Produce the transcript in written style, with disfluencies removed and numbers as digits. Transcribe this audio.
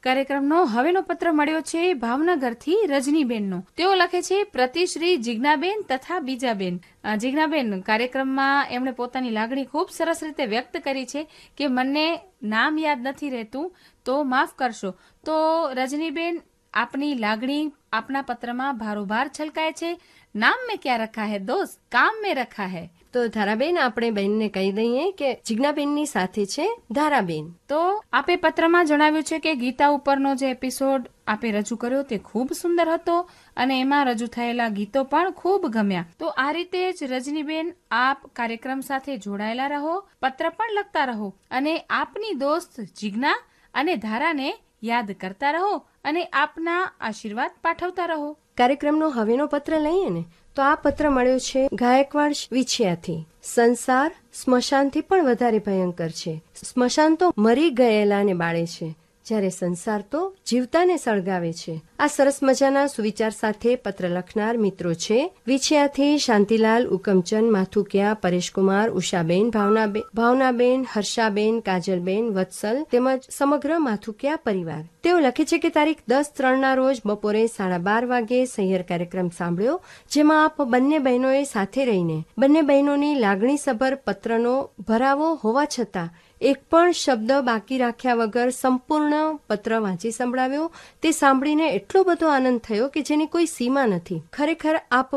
કાર્યક્રમનો હવેનો પત્ર મળ્યો છે ભાવનગરથી રજનીબેનનો. તેઓ લખે છે પ્રતિશ્રી જિજ્ઞાબેન તથા બીજાબેન. જિજ્ઞાબેન, કાર્યક્રમમાં એમણે પોતાની લાગણી ખૂબ સરસ રીતે વ્યક્ત કરી છે કે મને નામ યાદ નથી રહેતું તો માફ કરશો. તો રજનીબેન, આપની લાગણી આપના પત્રમાં ભારોભાર છલકાય છે. નામ મેં ક્યાં રખા હૈ દોસ્ત, કામ મેં રખા હૈ. તો ધારાબેન, આપણે બહેનને કહી દઈએ કે જિજ્ઞાબેનની સાથે છે ધારાબેન. તો આપે પત્રમાં જણાવ્યું છે કે ગીતા ઉપરનો જે એપિસોડ આપે રજૂ કર્યો તે ખૂબ સુંદર હતો અને એમાં રજૂ થયેલા ગીતો પણ ખૂબ ગમ્યા. તો આ રીતે જ રજનીબેન, આપ કાર્યક્રમ સાથે જોડાયેલા રહો, પત્ર પણ લખતા રહો અને આપની દોસ્ત જિજ્ઞા અને ધારાને યાદ કરતા રહો અને આપના આશીર્વાદ પાઠવતા રહો. કાર્યક્રમનો હવેનો પત્ર લઈએ ને, તો આ પત્ર મળ્યો છે ગાયકવાડ વિછિયાથી. સંસાર સ્મશાનથી પણ વધારે ભયંકર છે. સ્મશાન તો મરી ગયેલાને બાળે છે, જ્યારે સંસાર તો જીવતાને સળગાવે છે. આ સરસ મજાના સુવિચાર સાથે પત્ર લખનાર મિત્રો છે વિછિયાથી શાંતિલાલ, ઉકમચંદ, માથુકિયા, પરેશકુમાર, ઉષાબેન, ભાવનાબેન, હર્ષાબેન, કાજલબેન, વત્સલ તેમજ સમગ્ર માથુકિયા પરિવાર. તેઓ લખે છે કે તારીખ 10/3 રોજ બપોરે 12:30 વાગે સહિયર કાર્યક્રમ સાંભળ્યો, જેમાં આપ બંને બહેનોએ સાથે રહીને બંને બહેનોની લાગણીસભર પત્રનો ભરાવો હોવા છતાં એક પણ શબ્દ બાકી રાખ્યા વગર સંપૂર્ણ પત્ર વાંચી સંભળાવ્યો. તે સાંભળીને એટલો બધો આનંદ થયો કે જેની કોઈ સીમા નથી. ખરેખર આપ